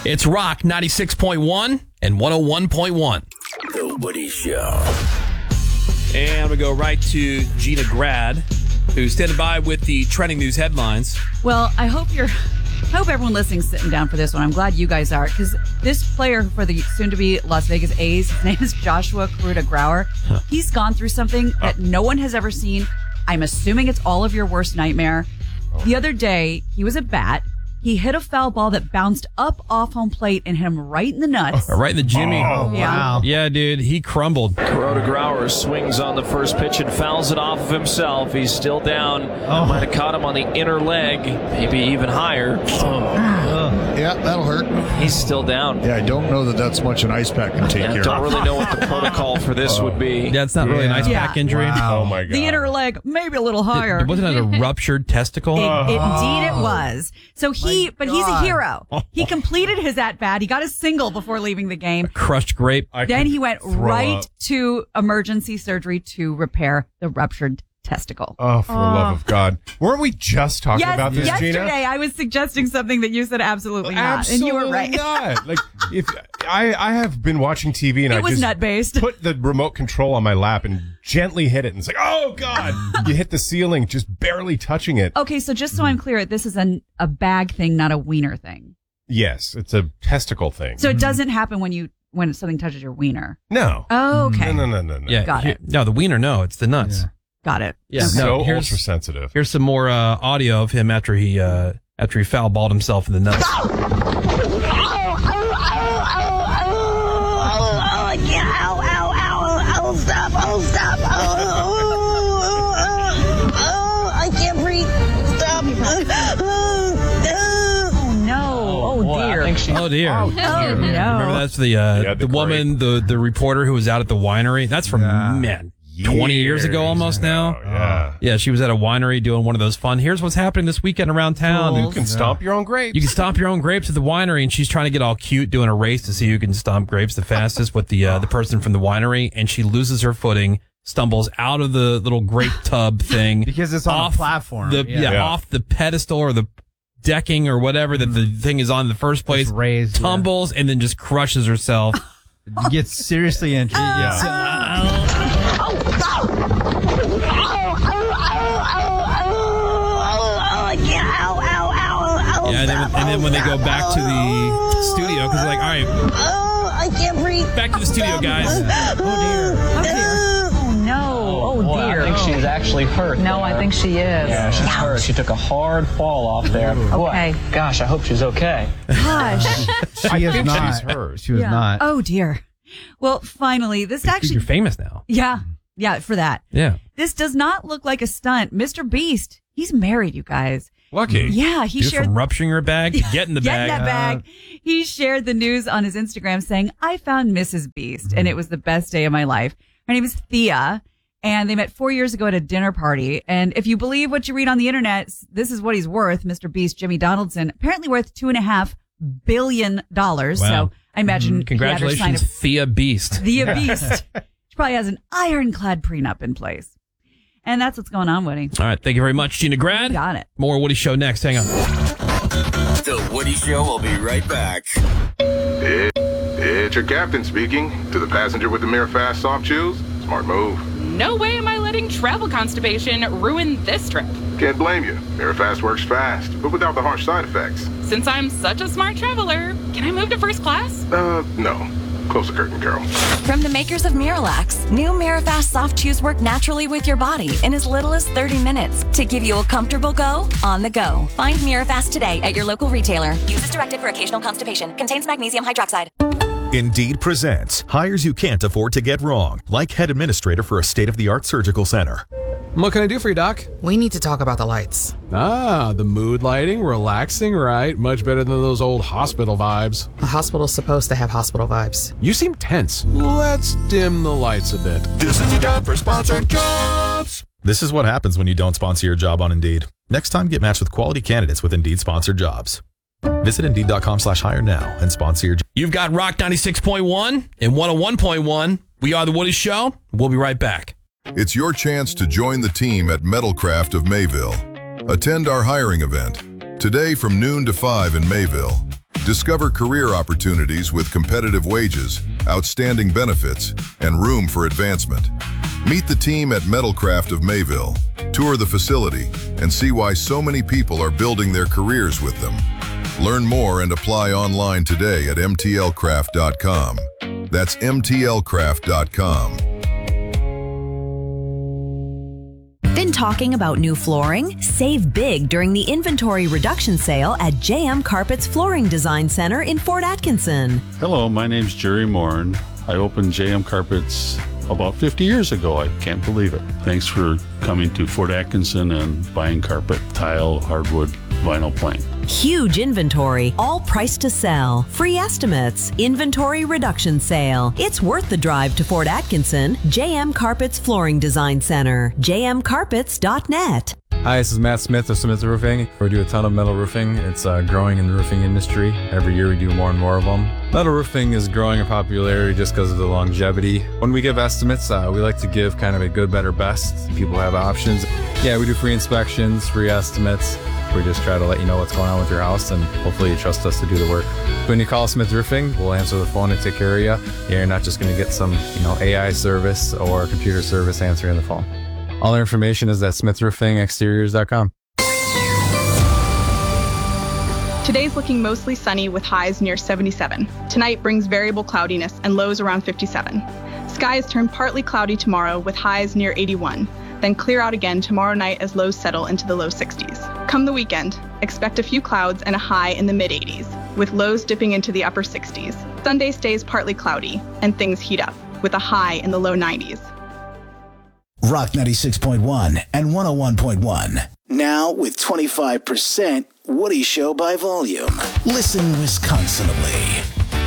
It's Rock 96.1 and 101.1. The Woody Show. And we go right to Gina Grad, who's standing by with the trending news headlines. Well, I hope everyone listening's sitting down for this one. I'm glad you guys are, because this player for the soon-to-be Las Vegas A's, his name is Joshua Karuta-Grauer. He's gone through something that no one has ever seen. I'm assuming it's all of your worst nightmare. The other day, he was at bat. He hit a foul ball that bounced up off home plate and hit him right in the nuts. Right in the Jimmy. Oh, wow. Yeah, dude, he crumbled. Karuta-Grauer swings on the first pitch and fouls it off of himself. He's still down. Might have caught him on the inner leg, maybe even higher. Yeah, that'll hurt. He's still down. Yeah, I don't know that that's much an ice pack can take care of. Don't really know what the protocol for this would be. Yeah, it's not really an ice pack injury. Wow. Oh, my God. The inner leg, maybe a little higher. Wasn't it a ruptured testicle? Indeed it was. So he's a hero. He completed his at-bat. He got a single before leaving the game. Crushed grape. Then he went right to emergency surgery to repair the ruptured testicle. Oh, for the love of God. Weren't we just talking Yes, about this, yesterday Gina? I was suggesting something that you said absolutely not, Absolutely and you were right. not. Like, if I have been watching TV and It I was just nut-based. put the remote control on my lap and gently hit it, and it's like, oh God, you hit the ceiling, just barely touching it. Okay, so just so I'm clear, this is a bag thing, not a wiener thing. Yes, it's a testicle thing. So it doesn't happen when something touches your wiener. No. Oh, okay. No. Yeah, Got it. No, the wiener, no, it's the nuts. Got it. Yeah, So no, ultra sensitive. Here's some more audio of him after he foul balled himself in the nuts. I can't breathe. Stop. Oh dear. Oh, no. Remember that's the woman, the reporter who was out at the winery. That's from 20 years ago almost now. Yeah, she was at a winery doing one of those fun. Here's what's happening this weekend around town. You can stomp your own grapes. You can stomp your own grapes at the winery, and she's trying to get all cute doing a race to see who can stomp grapes the fastest with the person from the winery, and she loses her footing, stumbles out of the little grape tub thing because it's on a platform. Off the pedestal or the decking or whatever that the thing is on in the first place, raised, tumbles, and then just crushes herself. Gets seriously injured. And then when they go back to the studio, because they're like, all right, I can't breathe. Back to the studio, guys. Oh Boy, dear. I think she's actually hurt. No, I think she is. Yeah, she's hurt. She took a hard fall off there. Okay. Boy, gosh, I hope she's okay. Gosh. She is not. She's hurt. She was not. Oh dear. Well, finally, this actually. You're famous now. Yeah, for that. Yeah. This does not look like a stunt. Mr. Beast, he's married, you guys. Lucky. Yeah, he Dude, shared from rupturing her bag to getting the Get bag. that bag. He shared the news on his Instagram saying, I found Mrs. Beast and it was the best day of my life. Her name is Thea and they met 4 years ago at a dinner party. And if you believe what you read on the internet, this is what he's worth. Mr. Beast, Jimmy Donaldson, apparently worth $2.5 billion. Wow. So I imagine Congratulations, Thea Beast. Thea Beast. She probably has an ironclad prenup in place. And that's what's going on, Woody. All right. Thank you very much, Gina Grad. Got it. More Woody Show next. Hang on. The Woody Show will be right back. It's your captain speaking. To the passenger with the Mirror Fast soft chews, smart move. No way am I letting travel constipation ruin this trip. Can't blame you. Mirror Fast works fast, but without the harsh side effects. Since I'm such a smart traveler, can I move to first class? No. Close the curtain, Carol. From the makers of Miralax, new Mirafast soft chews work naturally with your body in as little as 30 minutes to give you a comfortable go on the go. Find Mirafast today at your local retailer. Use as directed for occasional constipation. Contains magnesium hydroxide. Indeed presents hires you can't afford to get wrong, like head administrator for a state-of-the-art surgical center. What can I do for you, Doc? We need to talk about the lights. Ah, the mood lighting, relaxing, right? Much better than those old hospital vibes. A hospital's supposed to have hospital vibes. You seem tense. Let's dim the lights a bit. This is your job for sponsored jobs. This is what happens when you don't sponsor your job on Indeed. Next time, get matched with quality candidates with Indeed sponsored jobs. Visit Indeed.com/hire now and sponsor your job. You've got Rock 96.1 and 101.1. We are The Woody Show. We'll be right back. It's your chance to join the team at Metalcraft of Mayville. Attend our hiring event today from noon to 5 in Mayville. Discover career opportunities with competitive wages, outstanding benefits, and room for advancement. Meet the team at Metalcraft of Mayville. Tour the facility and see why so many people are building their careers with them. Learn more and apply online today at mtlcraft.com. That's mtlcraft.com. Been talking about new flooring? Save big during the inventory reduction sale at JM Carpets Flooring Design Center in Fort Atkinson. Hello, my name's Jerry Morin. I opened JM Carpets about 50 years ago. I can't believe it. Thanks for coming to Fort Atkinson and buying carpet, tile, hardwood, vinyl plank. Huge inventory, all priced to sell. Free estimates, inventory reduction sale. It's worth the drive to Fort Atkinson. JM Carpets Flooring Design Center. jmcarpets.net. Hi, this is Matt Smith of Smith Roofing. We do a ton of metal roofing. It's growing in the roofing industry. Every year we do more and more of them. Metal roofing is growing in popularity just because of the longevity. When we give estimates, we like to give kind of a good, better, best. People have options. Yeah, we do free inspections, free estimates. We just try to let you know what's going on with your house, and hopefully you trust us to do the work. When you call Smith Roofing, we'll answer the phone and take care of you. You're not just going to get some, AI service or computer service answering the phone. All our information is at smithroofingexteriors.com. Today's looking mostly sunny with highs near 77. Tonight brings variable cloudiness and lows around 57. Skies turn partly cloudy tomorrow with highs near 81. Then clear out again tomorrow night as lows settle into the low 60s. Come the weekend, expect a few clouds and a high in the mid-80s, with lows dipping into the upper 60s. Sunday stays partly cloudy, and things heat up, with a high in the low 90s. Rock 96.1 and 101.1. Now with 25% Woody Show by volume. Listen Wisconsinably.